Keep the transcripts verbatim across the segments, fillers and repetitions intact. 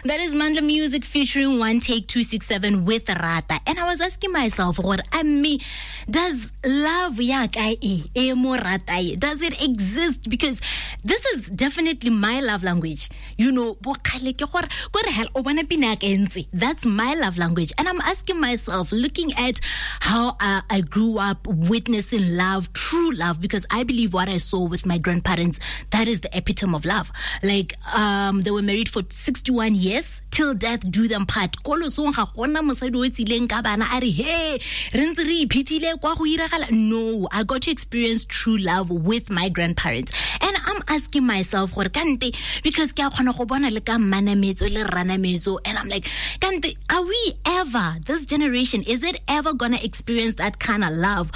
That is Mandla Music featuring One Take two six seven with Rata. And I was asking myself, what I mean, does love ya kai e mo rata does it exist? Because this is definitely my love language. You know, that's my love language. And I'm asking myself, looking at how uh, I grew up witnessing love, true love, because I believe what I saw with my grandparents, that is the epitome of love. Like, um, they were married for sixty-one years, till death do them part. No, I got to experience true love with my grandparents. And I'm asking myself, because and I'm like, are we ever, this generation, is it ever gonna experience that kind of love?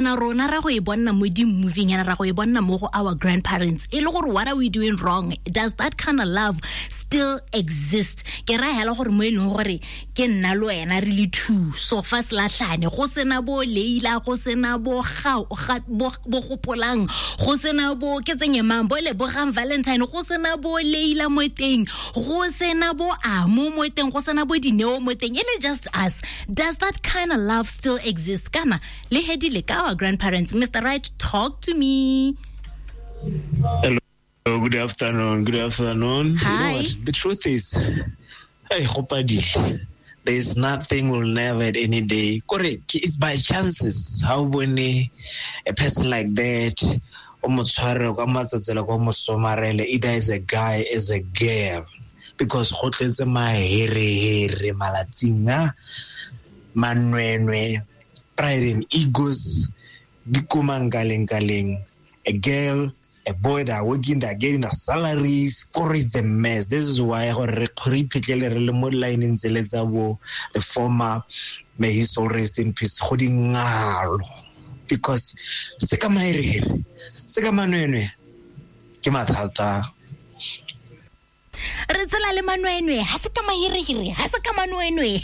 Our grandparents, what are we doing wrong? Does that kind of love still exist? Really too. So fast lahlane go sena bo leila go sena bo ga bo gopolang go sena bo ke tsenye mambo le bo ram Valentine go sena bo leila mo teng go sena bo amo mo teng go sena bo dineo mo teng. It just us. Does that kind of love still exist? Kana le hedile ka our grandparents. Mister Right, talk to me. Hello, good afternoon. Good afternoon. Hi. You know what? The truth is, hey, Hopadi, there is nothing we'll never at any day. Correct. It's by chances. How when a, a person like that, either as a guy, as a girl, because hotels my here here malatinga, manwenwe, pride and egos, bikumangaling galing, a girl. A boy that working that getting the salaries, it's a mess. This is why I repeatedly line in the former, may his soul rest in peace, holding because Sekamairi here, Sekamanue, Kimatata. Rizala Manuene, Hasakamairi, Hasakamanuene.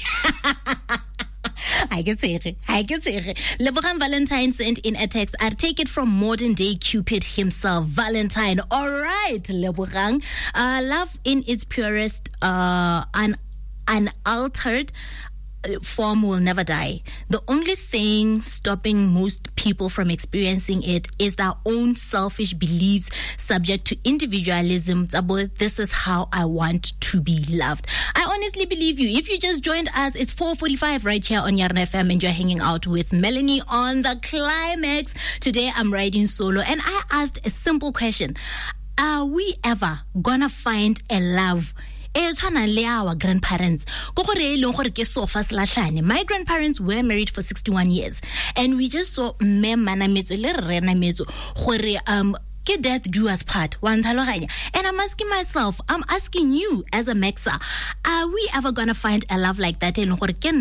I can say it. I can say it. Lebron Valentine sent in a text. I take it from modern day Cupid himself, Valentine. All right, Lebron. Uh, love in its purest, uh, un- unaltered form will never die. The only thing stopping most people from experiencing it is their own selfish beliefs, subject to individualism. This is how I want to be loved. I honestly believe you. If you just joined us, it's four forty-five right here on Yarn F M, and you're hanging out with Melanie on The Climax. Today I'm riding solo, and I asked a simple question: are we ever gonna find a love our grandparents? My grandparents were married for sixty-one years, and we just saw um death do us part. And I'm asking myself, I'm asking you as a Mexa, are we ever gonna find a love like that? And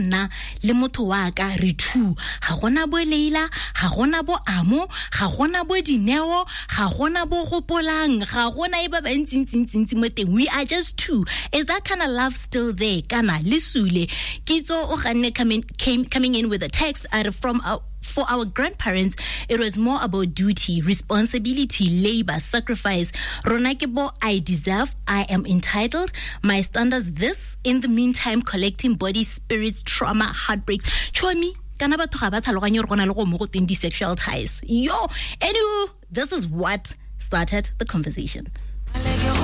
ritu hagona bo leila hagona bo amo hagona bo dineo hagona bo gopolang hagona e ba bantsintsintsi mo teng. We are just two. Is that kind of love still there? Kana lisule kitso o ganne coming came coming in with a text out from our For our grandparents, it was more about duty, responsibility, labor, sacrifice. Ronakebo, I deserve, I am entitled. My standards this. In the meantime, collecting body, spirits, trauma, heartbreaks. Chomi, kanaba to habata loganyo rona logo mo go sexual ties. Yo, anywho, this is what started the conversation.